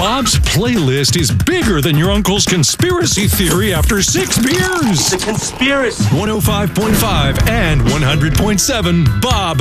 Bob's playlist is bigger than your uncle's conspiracy theory after 6 beers. It's a conspiracy. 105.5 and 100.7 Bob